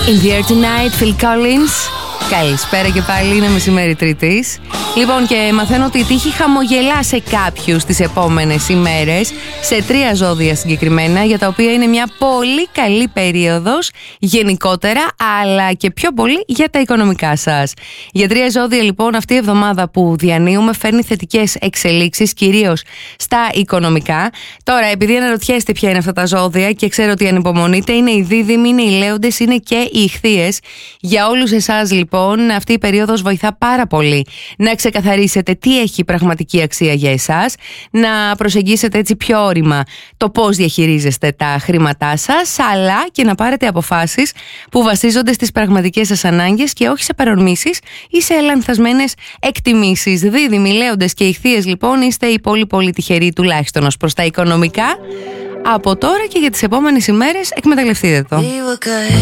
In the air tonight, Phil Collins. Καλησπέρα και πάλι, είναι μεσημέρι Τρίτης. Λοιπόν, και μαθαίνω ότι η τύχη χαμογελά σε κάποιους τις επόμενες ημέρες, σε 3 ζώδια συγκεκριμένα, για τα οποία είναι μια πολύ καλή περίοδος γενικότερα, αλλά και πιο πολύ για τα οικονομικά σας. Για 3 ζώδια λοιπόν, αυτή η εβδομάδα που διανύουμε φέρνει θετικές εξελίξεις, κυρίως στα οικονομικά. Τώρα, επειδή αναρωτιέστε ποια είναι αυτά τα ζώδια και ξέρω ότι ανυπομονείτε, είναι οι Δίδυμοι, είναι οι Λέοντες, είναι και οι Ιχθύες. Για όλους εσάς λοιπόν, αυτή η περίοδος βοηθά πάρα πολύ να ξεκαθαρίσετε τι έχει πραγματική αξία για εσάς, να προσεγγίσετε έτσι πιο όρημα το πώς διαχειρίζεστε τα χρήματά σας, αλλά και να πάρετε αποφάσεις που βασίζονται στις πραγματικές σας ανάγκες και όχι σε παρορμήσεις ή σε λανθασμένες εκτιμήσεις. Δίδυμοι, Λέοντες και Ιχθύες λοιπόν, είστε οι πολύ τυχεροί, τουλάχιστον ως προς τα οικονομικά. Από τώρα και για τις επόμενες ημέρες εκμεταλλευτείτε το.